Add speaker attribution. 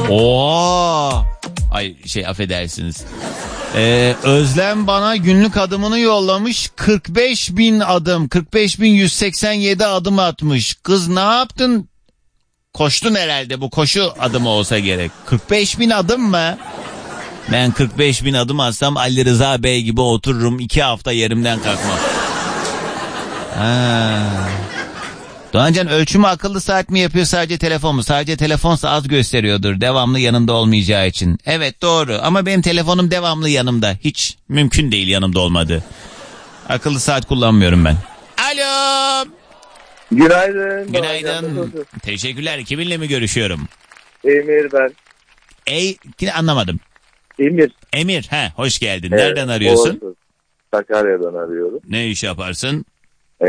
Speaker 1: Oo. Ay affedersiniz. Özlem bana günlük adımını yollamış. 45.000 adım. 45.187 adım atmış. Kız ne yaptın? Koştun herhalde, bu koşu adımı olsa gerek. 45.000 adım mı? Ben 45.000 adım atsam Ali Rıza Bey gibi otururum. 2 hafta yerimden kalkmam. Doğancan, ölçümü akıllı saat mi yapıyor, sadece telefon mu? Sadece telefonsa az gösteriyordur, devamlı yanında olmayacağı için. Evet, doğru, ama benim telefonum devamlı yanımda. Hiç mümkün değil yanımda olmadı. Akıllı saat kullanmıyorum ben. Alo.
Speaker 2: Günaydın.
Speaker 1: Günaydın. Teşekkürler. Kiminle mi görüşüyorum?
Speaker 2: Emir ben.
Speaker 1: Anlamadım.
Speaker 2: Emir.
Speaker 1: Emir, hoş geldin. Evet, nereden arıyorsun?
Speaker 2: Sakarya'dan arıyorum.
Speaker 1: Ne iş yaparsın?